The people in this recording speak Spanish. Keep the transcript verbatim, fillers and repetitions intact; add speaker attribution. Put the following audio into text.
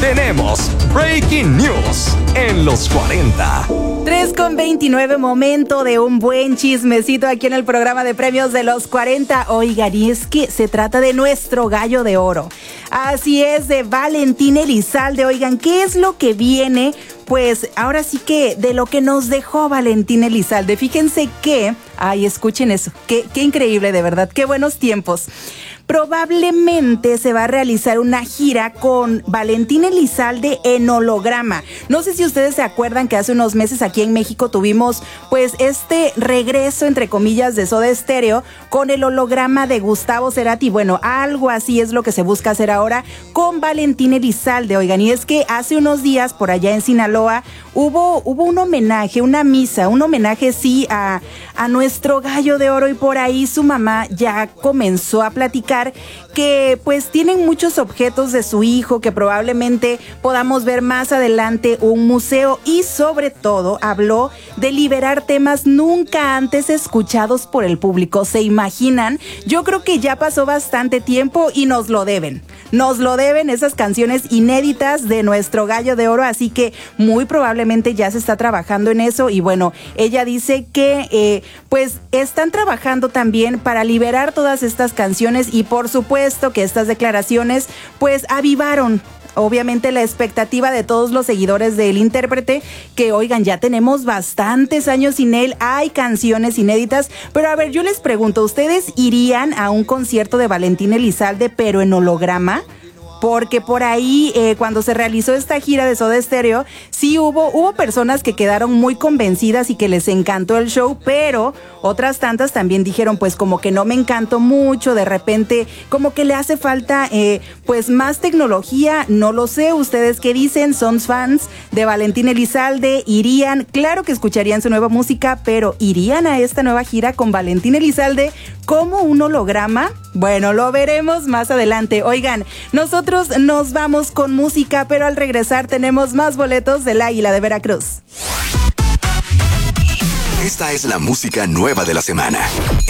Speaker 1: tenemos Breaking News en los cuarenta.
Speaker 2: tres con veintinueve, momento de un buen chismecito aquí en el programa de premios de los cuarenta. Oigan, y es que se trata de nuestro gallo de oro. Así es, de Valentín Elizalde. Oigan, ¿qué es lo que viene? Pues ahora sí que de lo que nos dejó Valentín Elizalde. Fíjense que, ay, escuchen eso, qué, qué increíble, de verdad, qué buenos tiempos. Probablemente se va a realizar una gira con Valentín Elizalde en holograma. No sé si ustedes se acuerdan que hace unos meses aquí en México tuvimos pues este regreso entre comillas de Soda Stereo con el holograma de Gustavo Cerati. Bueno, algo así es lo que se busca hacer ahora con Valentín Elizalde. Oigan, y es que hace unos días por allá en Sinaloa hubo, hubo un homenaje, una misa, un homenaje sí a, a nuestro gallo de oro, y por ahí su mamá ya comenzó a platicar que pues tienen muchos objetos de su hijo, que probablemente podamos ver más adelante un museo, y sobre todo habló de liberar temas nunca antes escuchados por el público. ¿Se imaginan? Yo creo que ya pasó bastante tiempo y nos lo deben. Nos lo deben esas canciones inéditas de nuestro gallo de oro, así que muy probablemente ya se está trabajando en eso. Y bueno, ella dice que eh, pues están trabajando también para liberar todas estas canciones, y por supuesto que estas declaraciones pues avivaron obviamente la expectativa de todos los seguidores del intérprete, que oigan, ya tenemos bastantes años sin él, hay canciones inéditas, pero a ver, yo les pregunto, ¿ustedes irían a un concierto de Valentín Elizalde pero en holograma? Porque por ahí, eh, cuando se realizó esta gira de Soda Stereo, sí hubo, hubo personas que quedaron muy convencidas y que les encantó el show, pero otras tantas también dijeron, pues como que no me encantó mucho, de repente como que le hace falta eh, pues más tecnología, no lo sé. ¿Ustedes qué dicen? ¿Son fans de Valentín Elizalde? ¿Irían? Claro que escucharían su nueva música, pero ¿irían a esta nueva gira con Valentín Elizalde como un holograma? Bueno, lo veremos más adelante. Oigan, nosotros nos vamos con música, pero al regresar tenemos más boletos del Águila de Veracruz.
Speaker 1: Esta es la música nueva de la semana